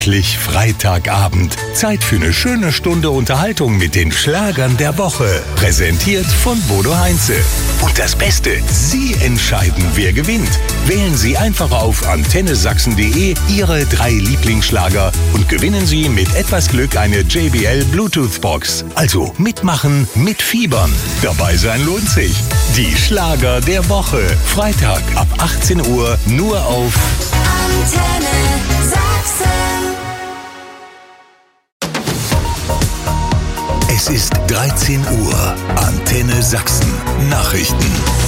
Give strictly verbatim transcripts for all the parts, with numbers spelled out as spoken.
Freitagabend. Zeit für eine schöne Stunde Unterhaltung mit den Schlagern der Woche. Präsentiert von Bodo Heinze. Und das Beste, Sie entscheiden, wer gewinnt. Wählen Sie einfach auf antenne sachsen punkt de Ihre drei Lieblingsschlager und gewinnen Sie mit etwas Glück eine J B L Bluetooth-Box. Also mitmachen, mitfiebern. Dabei sein lohnt sich. Die Schlager der Woche. Freitag ab achtzehn Uhr nur auf Antenne Sachsen. Es ist dreizehn Uhr. Antenne Sachsen. Nachrichten.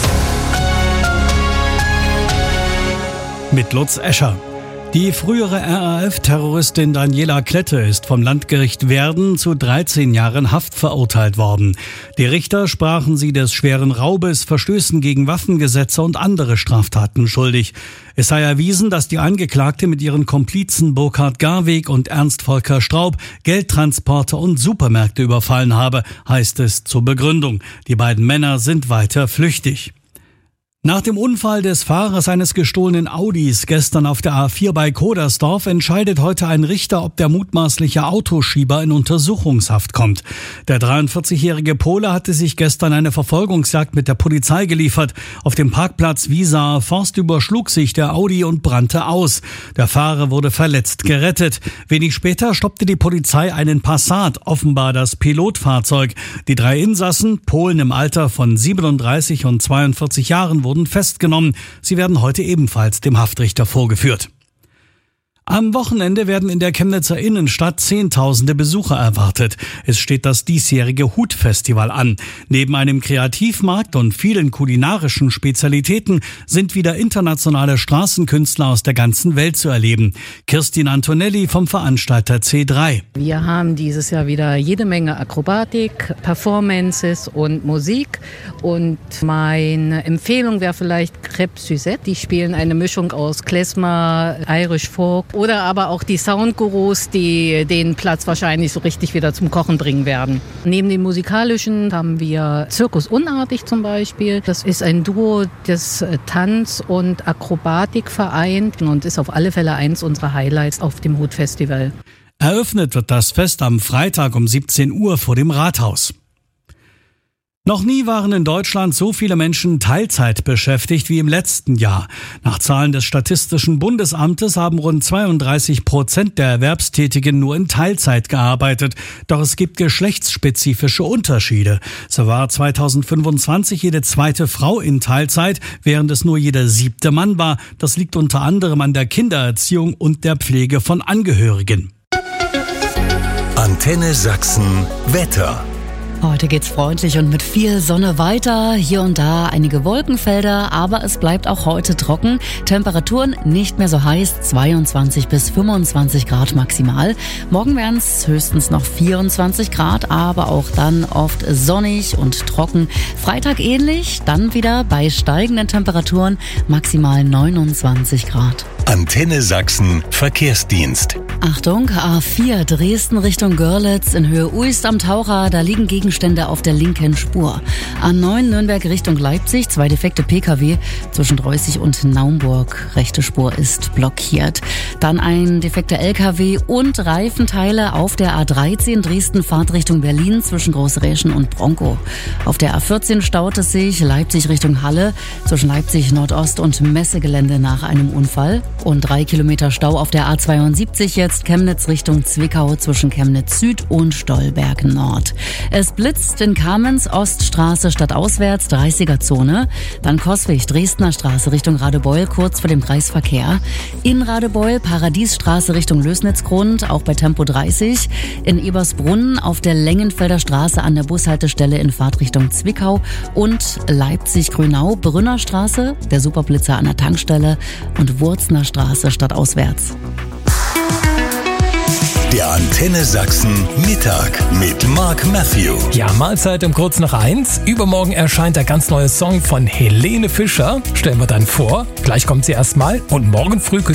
Mit Lutz Escher. Die frühere R A F-Terroristin Daniela Klette ist vom Landgericht Werden zu dreizehn Jahren Haft verurteilt worden. Die Richter sprachen sie des schweren Raubes, Verstößen gegen Waffengesetze und andere Straftaten schuldig. Es sei erwiesen, dass die Angeklagte mit ihren Komplizen Burkhard Garweg und Ernst Volker Straub Geldtransporter und Supermärkte überfallen habe, heißt es zur Begründung. Die beiden Männer sind weiter flüchtig. Nach dem Unfall des Fahrers eines gestohlenen Audis gestern auf der A vier bei Kodersdorf entscheidet heute ein Richter, ob der mutmaßliche Autoschieber in Untersuchungshaft kommt. Der dreiundvierzigjährige Pole hatte sich gestern eine Verfolgungsjagd mit der Polizei geliefert. Auf dem Parkplatz Wiesaer Forst überschlug sich der Audi und brannte aus. Der Fahrer wurde verletzt gerettet. Wenig später stoppte die Polizei einen Passat, offenbar das Pilotfahrzeug. Die drei Insassen, Polen im Alter von siebenunddreißig und zweiundvierzig Jahren, wurden festgenommen. Sie werden heute ebenfalls dem Haftrichter vorgeführt. Am Wochenende werden in der Chemnitzer Innenstadt Zehntausende Besucher erwartet. Es steht das diesjährige Hut-Festival an. Neben einem Kreativmarkt und vielen kulinarischen Spezialitäten sind wieder internationale Straßenkünstler aus der ganzen Welt zu erleben. Kirstin Antonelli vom Veranstalter C drei. Wir haben dieses Jahr wieder jede Menge Akrobatik, Performances und Musik. Und meine Empfehlung wäre vielleicht Crêpes Suzette. Die spielen eine Mischung aus Klezmer, Irish Folk oder aber auch die Soundgurus, die den Platz wahrscheinlich so richtig wieder zum Kochen bringen werden. Neben dem musikalischen haben wir Zirkus Unartig zum Beispiel. Das ist ein Duo, das Tanz und Akrobatik vereint und ist auf alle Fälle eins unserer Highlights auf dem Hut-Festival. Eröffnet wird das Fest am Freitag um siebzehn Uhr vor dem Rathaus. Noch nie waren in Deutschland so viele Menschen Teilzeit beschäftigt wie im letzten Jahr. Nach Zahlen des Statistischen Bundesamtes haben rund zweiunddreißig Prozent der Erwerbstätigen nur in Teilzeit gearbeitet. Doch es gibt geschlechtsspezifische Unterschiede. So war zweitausendfünfundzwanzig jede zweite Frau in Teilzeit, während es nur jeder siebte Mann war. Das liegt unter anderem an der Kindererziehung und der Pflege von Angehörigen. Antenne Sachsen Wetter. Heute geht's freundlich und mit viel Sonne weiter. Hier und da einige Wolkenfelder, aber es bleibt auch heute trocken. Temperaturen nicht mehr so heiß, zweiundzwanzig bis fünfundzwanzig Grad maximal. Morgen wären es höchstens noch vierundzwanzig Grad, aber auch dann oft sonnig und trocken. Freitag ähnlich, dann wieder bei steigenden Temperaturen maximal neunundzwanzig Grad. Antenne Sachsen Verkehrsdienst. Achtung, A vier Dresden Richtung Görlitz in Höhe Uist am Taucher, da liegen Gegenstände auf der linken Spur. A neun Nürnberg Richtung Leipzig, zwei defekte P K W zwischen Reußig und Naumburg. Rechte Spur ist blockiert. Dann ein defekter L K W und Reifenteile auf der A dreizehn Dresden Fahrtrichtung Berlin zwischen Großräschen und Bronkow. Auf der A vierzehn staut es sich Leipzig Richtung Halle zwischen Leipzig Nordost und Messegelände nach einem Unfall. Und drei Kilometer Stau auf der A zweiundsiebzig jetzt Chemnitz Richtung Zwickau zwischen Chemnitz Süd und Stolberg Nord. Es blitzt in Kamenz Oststraße stadtauswärts dreißiger Zone. Dann Coswig Dresdner Straße Richtung Radebeul kurz vor dem Kreisverkehr. In Radebeul Paradiesstraße Richtung Lößnitzgrund auch bei Tempo dreißig. In Ebersbrunn auf der Längenfelder Straße an der Bushaltestelle in Fahrtrichtung Zwickau. Und Leipzig-Grünau Brünner Straße, der Superblitzer an der Tankstelle und Wurzner Straße stadtauswärts. Der Antenne Sachsen Mittag mit Mark Matthew. Ja, Mahlzeit um kurz nach eins. Übermorgen erscheint der ganz neue Song von Helene Fischer. Stellen wir dann vor. Gleich kommt sie erstmal und morgen früh